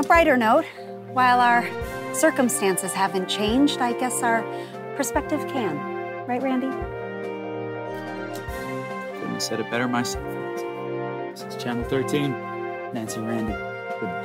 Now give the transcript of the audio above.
brighter note, while our circumstances haven't changed, I guess our perspective can. Right, Randy? Couldn't have said it better myself. This is Channel 13. Nancy and Randy. Good